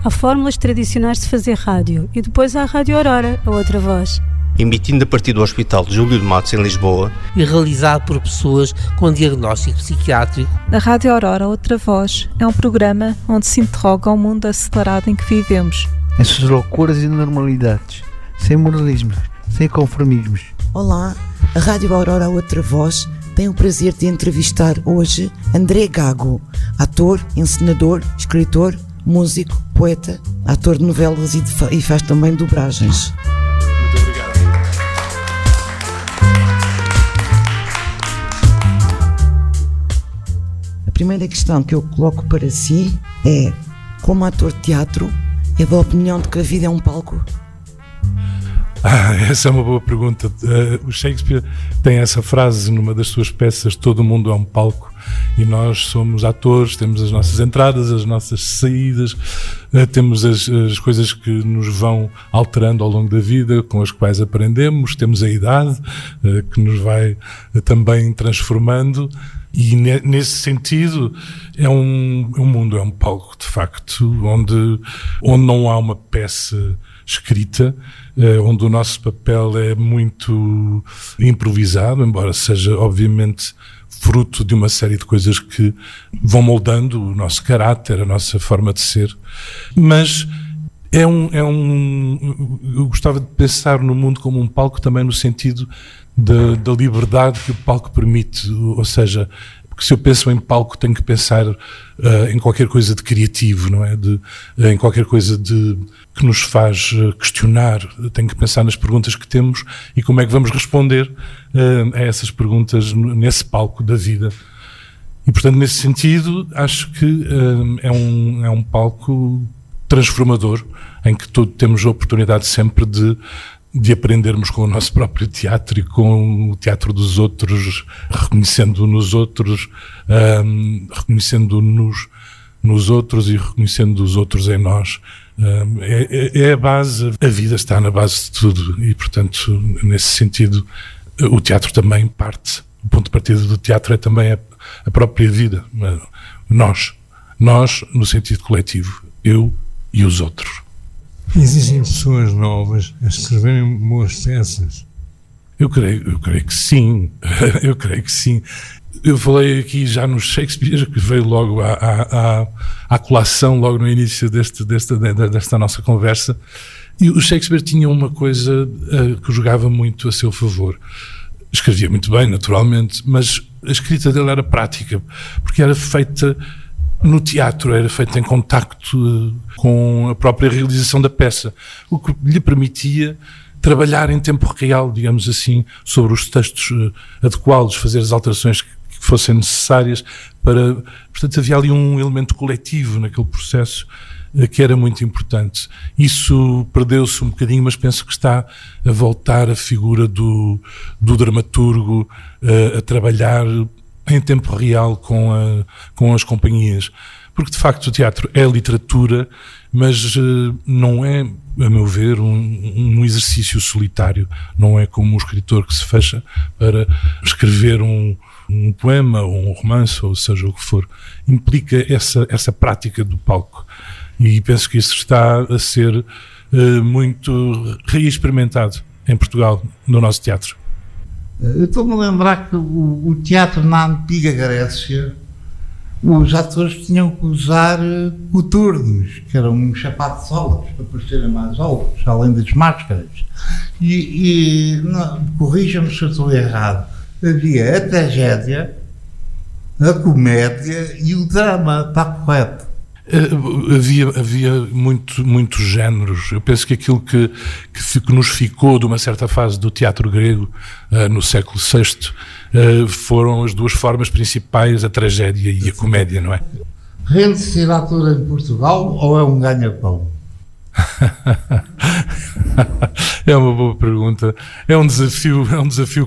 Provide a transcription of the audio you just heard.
Há fórmulas tradicionais de fazer rádio e depois há a Rádio Aurora, a outra voz. Emitindo a partir do Hospital Júlio de Matos, em Lisboa. E realizado por pessoas com diagnóstico psiquiátrico. A Rádio Aurora, outra voz, é um programa onde se interroga o mundo acelerado em que vivemos. As suas loucuras e normalidades, sem moralismos, sem conformismos. Olá, a Rádio Aurora, outra voz, tem o prazer de entrevistar hoje André Gago, ator, encenador, escritor, músico, poeta, ator de novelas e faz também dobragens. Muito obrigado. A primeira questão que eu coloco para si é: como ator de teatro, é da opinião de que a vida é um palco? Essa é uma boa pergunta. O Shakespeare tem essa frase numa das suas peças: todo mundo é um palco, e nós somos atores, temos as nossas entradas, as nossas saídas, temos as coisas que nos vão alterando ao longo da vida, com as quais aprendemos, temos a idade que nos vai também transformando, e nesse sentido é um mundo, é um palco de facto, onde não há uma peça escrita, onde o nosso papel é muito improvisado, embora seja obviamente fruto de uma série de coisas que vão moldando o nosso caráter, a nossa forma de ser. Mas eu gostava de pensar no mundo como um palco também no sentido da liberdade que o palco permite, ou seja, porque se eu penso em palco tenho que pensar em qualquer coisa de criativo, não é? Em qualquer coisa que nos faz questionar. Tenho que pensar nas perguntas que temos e como é que vamos responder a essas perguntas nesse palco da vida. E portanto, nesse sentido, acho que é um palco transformador, em que temos a oportunidade sempre de aprendermos com o nosso próprio teatro e com o teatro dos outros, reconhecendo nos outros, reconhecendo-nos nos outros e reconhecendo os outros em nós. É a base, a vida está na base de tudo e, portanto, nesse sentido, o teatro também parte. O ponto de partida do teatro é também a própria vida. Nós, no sentido coletivo, eu e os outros. Existem pessoas novas a escreverem boas peças? Eu creio que sim. Eu creio que sim. Eu falei aqui já no Shakespeare, que veio logo à colação, logo no início desta nossa conversa. E o Shakespeare tinha uma coisa que jogava muito a seu favor. Escrevia muito bem, naturalmente, mas a escrita dele era prática, porque era feita no teatro, era feito em contacto com a própria realização da peça, o que lhe permitia trabalhar em tempo real, digamos assim, sobre os textos, adequá-los, fazer as alterações que fossem necessárias para... Portanto, havia ali um elemento coletivo naquele processo que era muito importante. Isso perdeu-se um bocadinho, mas penso que está a voltar a figura do dramaturgo a trabalhar em tempo real com as companhias, porque de facto o teatro é literatura, mas não é, a meu ver, um exercício solitário, não é como um escritor que se fecha para escrever um poema ou um romance, ou seja o que for. Implica essa prática do palco, e penso que isso está a ser muito reexperimentado em Portugal, no nosso teatro. Eu estou-me a lembrar que o teatro na antiga Grécia, os atores tinham que usar coturnos, que eram uns sapatos altos, para parecerem mais altos, além das máscaras. Corrija-me se eu estou errado, havia a tragédia, a comédia e o drama, está correto? Havia muitos géneros. Eu penso que aquilo que nos ficou de uma certa fase do teatro grego no século VI foram as duas formas principais, a tragédia e a comédia, não é? Rende-se ser ator em Portugal ou é um ganha-pão? É uma boa pergunta. É um desafio